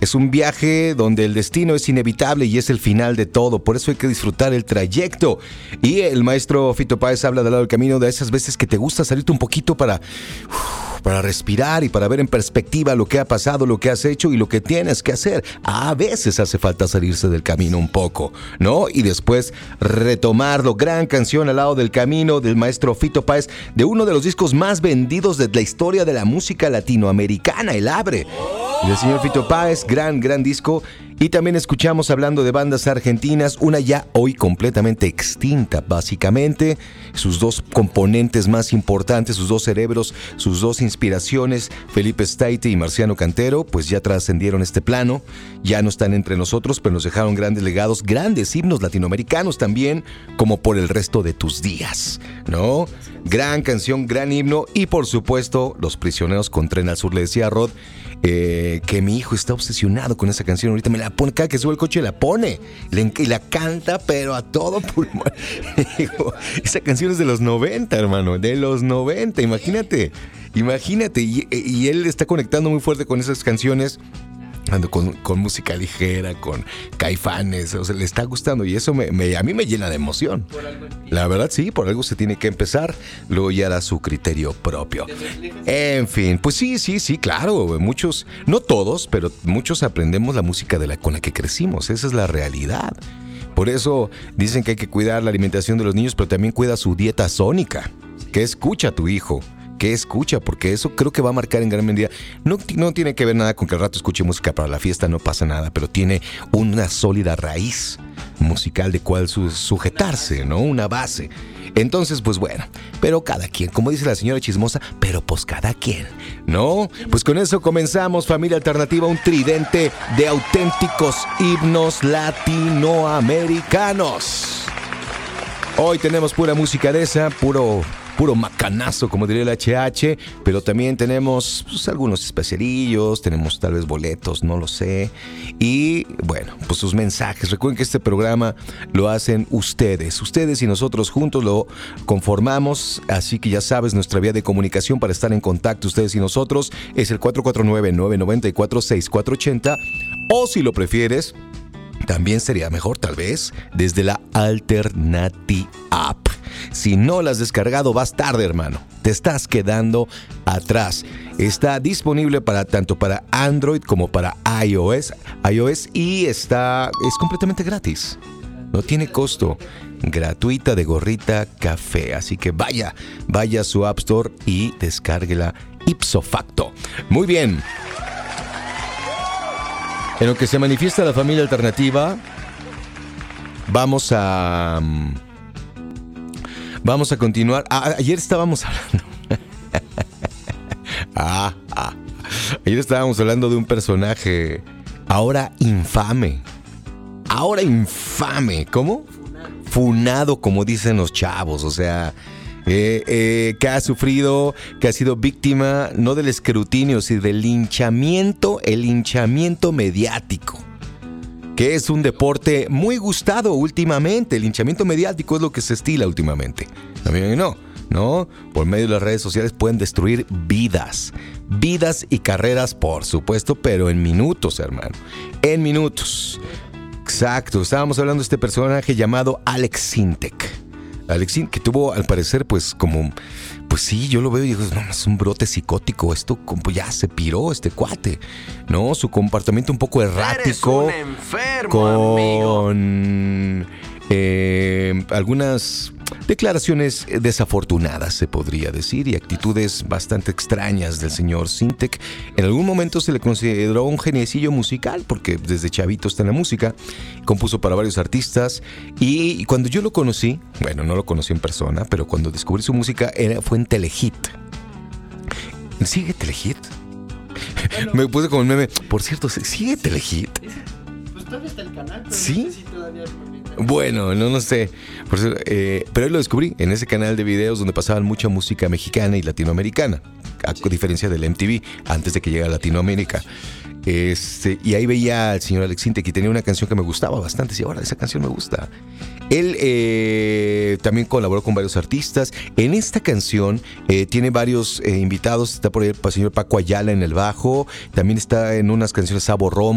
Es un viaje donde el destino es inevitable y es el final de todo. Por eso hay que disfrutar el trayecto. Y el maestro Fito Páez habla del lado del camino, de esas veces que te gusta salirte un poquito para respirar y para ver en perspectiva lo que ha pasado, lo que has hecho y lo que tienes que hacer. A veces hace falta salirse del camino un poco, ¿no? Y después retomarlo. Gran canción al lado del camino del maestro Fito Páez, de uno de los discos más vendidos de la historia de la música latinoamericana, El Abre. Y el señor Fito Páez, gran disco. Y también escuchamos hablando de bandas argentinas, una ya hoy completamente extinta, básicamente. Sus dos componentes más importantes, sus dos cerebros, sus dos inspiraciones, Felipe Staite y Marciano Cantero, pues ya trascendieron este plano. Ya no están entre nosotros, pero nos dejaron grandes legados, grandes himnos latinoamericanos también, como Por el resto de tus días, ¿no? Gran canción, gran himno. Y por supuesto, Los prisioneros con Tren al Sur. Le decía a Rod que mi hijo está obsesionado con esa canción. Ahorita me la pone, cada que sube el coche la pone y la canta, pero a todo pulmón. Esa canción es de los 90, hermano, de los 90, imagínate. Y él está conectando muy fuerte con esas canciones, con música ligera, con Caifanes, o sea, le está gustando y eso a mí me llena de emoción. La verdad, sí, por algo se tiene que empezar, luego ya hará su criterio propio. En fin, pues sí, claro, muchos, no todos, pero muchos aprendemos la música con la que crecimos, esa es la realidad. Por eso dicen que hay que cuidar la alimentación de los niños, pero también cuida su dieta sónica. ¿Qué escucha tu hijo? ¿Qué escucha? Porque eso creo que va a marcar en gran medida. No tiene que ver nada con que al rato escuche música para la fiesta, no pasa nada, pero tiene una sólida raíz musical de cual sujetarse, ¿no? Una base. Entonces, pues bueno, pero cada quien, como dice la señora chismosa, pero pues cada quien, ¿no? Pues con eso comenzamos, familia alternativa, un tridente de auténticos himnos latinoamericanos. Hoy tenemos pura música de esa, puro macanazo, como diría el HH, pero también tenemos pues, algunos especialillos, tenemos tal vez boletos, no lo sé. Y bueno, pues sus mensajes. Recuerden que este programa lo hacen ustedes y nosotros juntos lo conformamos, así que ya sabes, nuestra vía de comunicación para estar en contacto ustedes y nosotros es el 449-994-6480, o si lo prefieres, también sería mejor tal vez desde la Alternati App. Si no la has descargado, vas tarde, hermano. Te estás quedando atrás. Está disponible tanto para Android como para iOS y es completamente gratis. No tiene costo. Gratuita de Gorrita Café. Así que vaya a su App Store y descárguela ipso facto. Muy bien. En lo que se manifiesta la familia alternativa, vamos a continuar. Ayer estábamos hablando. Ayer estábamos hablando de un personaje ahora infame. ¿Cómo? Funado, como dicen los chavos. O sea, que ha sufrido, que ha sido víctima no del escrutinio, sino del linchamiento, el linchamiento mediático, que es un deporte muy gustado últimamente. El linchamiento mediático es lo que se estila últimamente. No, por medio de las redes sociales pueden destruir vidas y carreras, por supuesto, pero en minutos, hermano, en minutos. Exacto, estábamos hablando de este personaje llamado Alex Sintek, que tuvo, al parecer, pues sí, yo lo veo y digo, no, es un brote psicótico, esto como ya se piró este cuate, ¿no? Su comportamiento un poco errático. Eres un enfermo, con algunas declaraciones desafortunadas, se podría decir, y actitudes bastante extrañas del señor Sintek. En algún momento se le consideró un geniecillo musical, porque desde chavito está en la música, compuso para varios artistas, y cuando yo lo conocí, bueno, no lo conocí en persona, pero cuando descubrí su música fue en Telehit. ¿Sigue Telehit? Bueno, me puse como el meme, por cierto, ¿sigue Telehit? Pues todavía está el canal, pero ¿sí? No sé si todavía... Bueno, no sé. Pero ahí lo descubrí en ese canal de videos donde pasaban mucha música mexicana y latinoamericana, a diferencia del MTV, antes de que llegara a Latinoamérica. Y ahí veía al señor Alex Sintek, que tenía una canción que me gustaba bastante. Y ahora esa canción me gusta. Él también colaboró con varios artistas. En esta canción tiene varios invitados. Está por ahí el señor Paco Ayala en el bajo. También está en unas canciones Sabo Romo.